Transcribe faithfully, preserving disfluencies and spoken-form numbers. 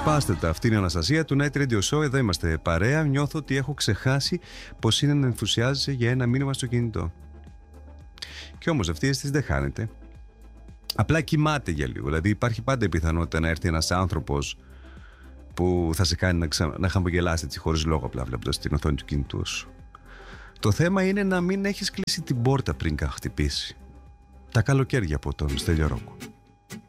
Σπάστε τα, αυτή είναι η Αναστασία του Night Radio Show. Εδώ είμαστε παρέα. Νιώθω ότι έχω ξεχάσει πως είναι να ενθουσιάζεσαι για ένα μήνυμα στο κινητό. Και όμως αυτή η αίσθηση δεν χάνεται. Απλά κοιμάται για λίγο. Δηλαδή υπάρχει πάντα η πιθανότητα να έρθει ένας άνθρωπος που θα σε κάνει να, ξα... να χαμογελάσει έτσι χωρίς λόγο, απλά βλέποντας την οθόνη του κινητού σου. Το θέμα είναι να μην έχεις κλείσει την πόρτα πριν χτυπήσει. Τα καλοκαίρια από τον Στέλιο Ρόκο.